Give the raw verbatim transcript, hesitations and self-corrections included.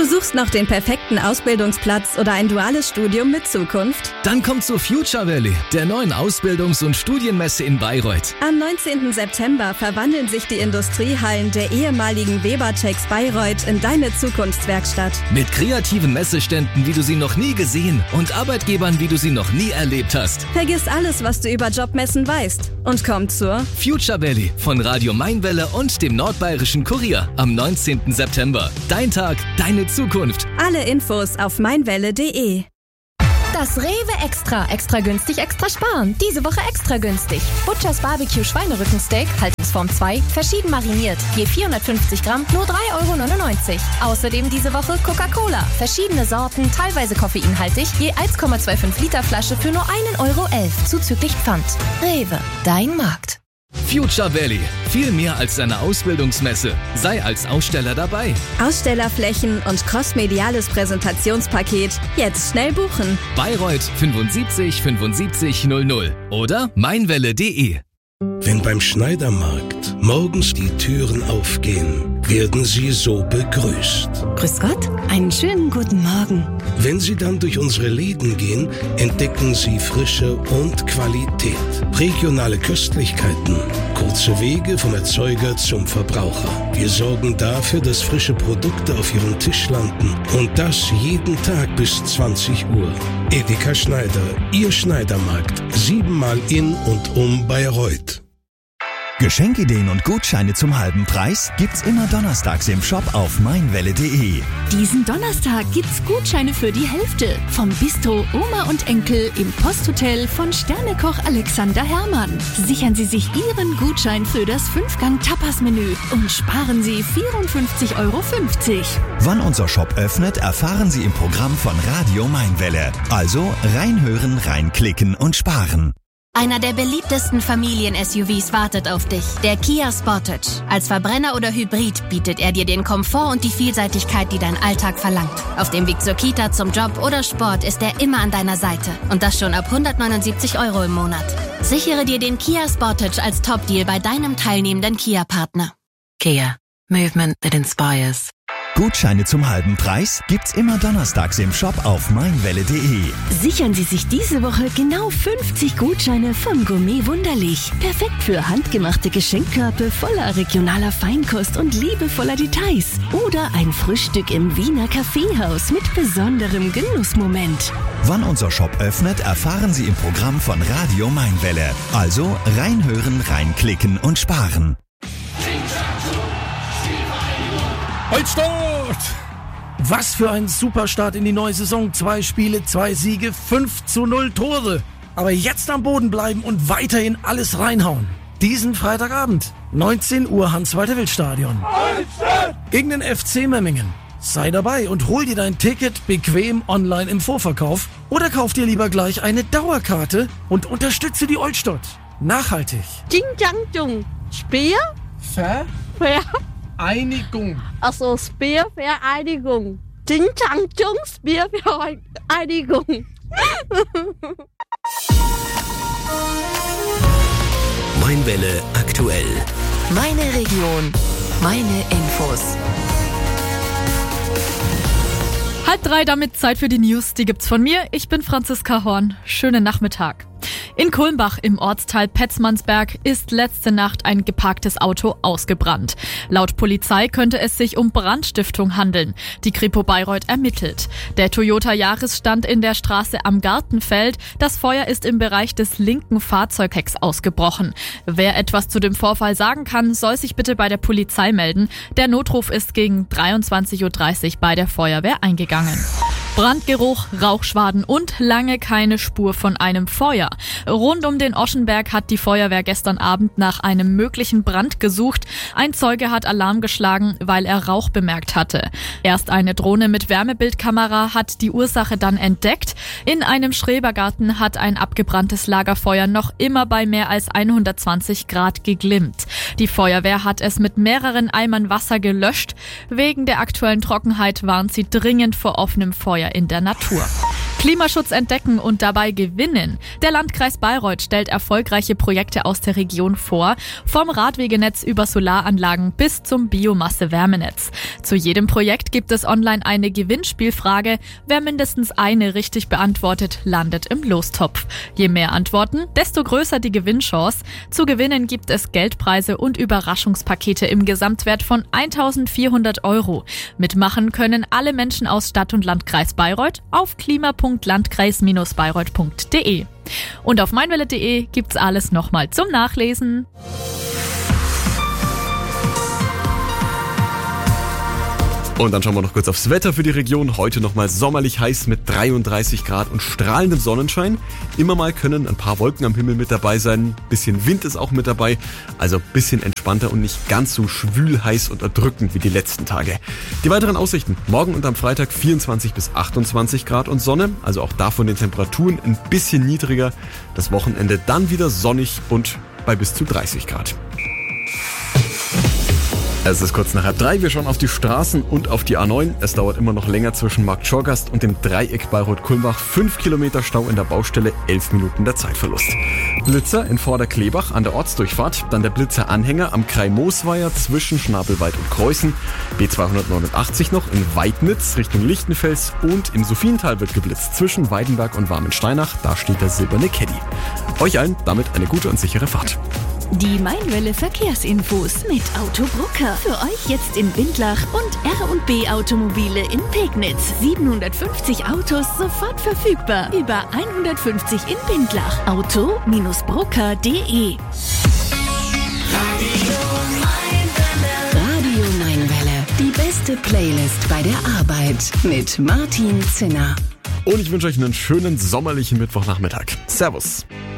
suchst noch den perfekten Ausbildungsplatz oder ein duales Studium mit Zukunft? Dann komm zur Future Valley, der neuen Ausbildungs- und Studienmesse in Bayreuth. Am neunzehnten September verwandeln sich die Industriehallen der ehemaligen Webertex Bayreuth in deine Zukunftswerkstatt. Mit kreativen Messeständen, wie du sie noch nie gesehen, und Arbeitgebern, wie du sie noch nie erlebt hast. Vergiss alles, was du über Jobmessen weißt und komm zur Future Valley von Radio Mainwelle und dem Nordbayerischen Kurier am neunzehnten September. Dein Tag, deine Zukunft. Alle Infos auf meinwelle punkt de. Das Rewe Extra. Extra günstig, extra sparen. Diese Woche extra günstig. Butchers Barbecue Schweinerückensteak, Haltungsform zwei, verschieden mariniert. Je vierhundertfünfzig Gramm, nur drei Euro neunundneunzig. Außerdem diese Woche Coca-Cola. Verschiedene Sorten, teilweise koffeinhaltig, je eins Komma fünfundzwanzig Liter Flasche für nur ein Euro elf, zuzüglich Pfand. Rewe, dein Markt. Future Valley. Viel mehr als eine Ausbildungsmesse. Sei als Aussteller dabei. Ausstellerflächen und crossmediales Präsentationspaket. Jetzt schnell buchen. Bayreuth fünfundsiebzig fünfundsiebzig null null oder meinwelle punkt de. Wenn beim Schneidermarkt morgens die Türen aufgehen, werden Sie so begrüßt. Grüß Gott, einen schönen guten Morgen. Wenn Sie dann durch unsere Läden gehen, entdecken Sie Frische und Qualität. Regionale Köstlichkeiten, kurze Wege vom Erzeuger zum Verbraucher. Wir sorgen dafür, dass frische Produkte auf Ihrem Tisch landen. Und das jeden Tag bis zwanzig Uhr. Edeka Schneider, Ihr Schneidermarkt. Siebenmal in und um Bayreuth. Geschenkideen und Gutscheine zum halben Preis gibt's immer donnerstags im Shop auf meinwelle punkt de. Diesen Donnerstag gibt's Gutscheine für die Hälfte. Vom Bistro Oma und Enkel im Posthotel von Sternekoch Alexander Herrmann. Sichern Sie sich Ihren Gutschein für das Fünf-Gang-Tapas-Menü und sparen Sie vierundfünfzig Euro fünfzig. Wann unser Shop öffnet, erfahren Sie im Programm von Radio Mainwelle. Also reinhören, reinklicken und sparen. Einer der beliebtesten Familien-S U Vs wartet auf dich, der Kia Sportage. Als Verbrenner oder Hybrid bietet er dir den Komfort und die Vielseitigkeit, die dein Alltag verlangt. Auf dem Weg zur Kita, zum Job oder Sport ist er immer an deiner Seite. Und das schon ab hundertneunundsiebzig Euro im Monat. Sichere dir den Kia Sportage als Top-Deal bei deinem teilnehmenden Kia-Partner. Kia. Movement that inspires. Gutscheine zum halben Preis gibt's immer donnerstags im Shop auf meinwelle punkt de. Sichern Sie sich diese Woche genau fünfzig Gutscheine von Gourmet Wunderlich. Perfekt für handgemachte Geschenkkörbe voller regionaler Feinkost und liebevoller Details. Oder ein Frühstück im Wiener Kaffeehaus mit besonderem Genussmoment. Wann unser Shop öffnet, erfahren Sie im Programm von Radio Mainwelle. Also reinhören, reinklicken und sparen. Holzstort! Was für ein Superstart in die neue Saison. Zwei Spiele, zwei Siege, fünf zu null Tore. Aber jetzt am Boden bleiben und weiterhin alles reinhauen. Diesen Freitagabend, neunzehn Uhr, Hans-Walter-Wild-Stadion. Gegen den F C Memmingen. Sei dabei und hol dir dein Ticket bequem online im Vorverkauf. Oder kauf dir lieber gleich eine Dauerkarte und unterstütze die Holzstort. Nachhaltig. Ding, dang, dung. Speer? Ver? Ver? Einigung. Achso, Speervereinigung. Ding, dang, dung, Speervereinigung. Mainwelle aktuell. Meine Region, meine Infos. Halb drei, damit Zeit für die News. Die gibt's von mir. Ich bin Franziska Horn. Schönen Nachmittag. In Kulmbach im Ortsteil Petzmannsberg ist letzte Nacht ein geparktes Auto ausgebrannt. Laut Polizei könnte es sich um Brandstiftung handeln. Die Kripo Bayreuth ermittelt. Der Toyota Yaris stand in der Straße am Gartenfeld. Das Feuer ist im Bereich des linken Fahrzeughecks ausgebrochen. Wer etwas zu dem Vorfall sagen kann, soll sich bitte bei der Polizei melden. Der Notruf ist gegen dreiundzwanzig Uhr dreißig bei der Feuerwehr eingegangen. Brandgeruch, Rauchschwaden und lange keine Spur von einem Feuer. Rund um den Oschenberg hat die Feuerwehr gestern Abend nach einem möglichen Brand gesucht. Ein Zeuge hat Alarm geschlagen, weil er Rauch bemerkt hatte. Erst eine Drohne mit Wärmebildkamera hat die Ursache dann entdeckt. In einem Schrebergarten hat ein abgebranntes Lagerfeuer noch immer bei mehr als hundertzwanzig Grad geglimmt. Die Feuerwehr hat es mit mehreren Eimern Wasser gelöscht. Wegen der aktuellen Trockenheit warnt sie dringend vor offenem Feuer in der Natur. Klimaschutz entdecken und dabei gewinnen. Der Landkreis Bayreuth stellt erfolgreiche Projekte aus der Region vor, vom Radwegenetz über Solaranlagen bis zum Biomasse-Wärmenetz. Zu jedem Projekt gibt es online eine Gewinnspielfrage. Wer mindestens eine richtig beantwortet, landet im Lostopf. Je mehr Antworten, desto größer die Gewinnchance. Zu gewinnen gibt es Geldpreise und Überraschungspakete im Gesamtwert von eintausendvierhundert Euro. Mitmachen können alle Menschen aus Stadt und Landkreis Bayreuth auf klima punkt landkreis Bindestrich bayreuth punkt de. Und auf meinwelle punkt de gibt's alles nochmal zum Nachlesen. Und dann schauen wir noch kurz aufs Wetter für die Region. Heute nochmal sommerlich heiß mit dreiunddreißig Grad und strahlendem Sonnenschein. Immer mal können ein paar Wolken am Himmel mit dabei sein. Bisschen Wind ist auch mit dabei. Also bisschen entspannter und nicht ganz so schwül, heiß und erdrückend wie die letzten Tage. Die weiteren Aussichten. Morgen und am Freitag vierundzwanzig bis achtundzwanzig Grad und Sonne. Also auch da von den Temperaturen ein bisschen niedriger. Das Wochenende dann wieder sonnig und bei bis zu dreißig Grad. Es ist kurz nach halb drei, wir schauen auf die Straßen und auf die A neun. Es dauert immer noch länger zwischen Markt Schorgast und dem Dreieck Bayreuth-Kulmbach. Fünf Kilometer Stau in der Baustelle, elf Minuten der Zeitverlust. Blitzer in Vorderklebach an der Ortsdurchfahrt, dann der Blitzer-Anhänger am Krei-Moosweiher zwischen Schnabelweit und Kreuzen. B zweihundertneunundachtzig noch in Weidnitz Richtung Lichtenfels und im Sophiental wird geblitzt zwischen Weidenberg und Warmensteinach. Da steht der silberne Caddy. Euch allen damit eine gute und sichere Fahrt. Die Mainwelle Verkehrsinfos mit Auto Brucker. Für euch jetzt in Bindlach und R und B Automobile in Pegnitz. siebenhundertfünfzig Autos sofort verfügbar. Über hundertfünfzig in Bindlach. Auto Brucker punkt de. Radio Mainwelle. Die beste Playlist bei der Arbeit mit Martin Zinner. Und ich wünsche euch einen schönen sommerlichen Mittwochnachmittag. Servus.